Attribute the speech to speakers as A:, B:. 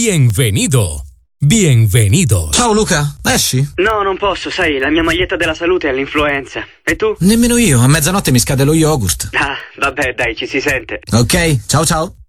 A: Bienvenido. Bienvenidos.
B: Ciao Luca, esci?
C: No, non posso, sai, la mia maglietta della salute è all'influenza. E tu?
B: Nemmeno io, a mezzanotte mi scade lo yogurt.
C: Ah, vabbè, dai, ci si sente.
B: Ok, ciao ciao.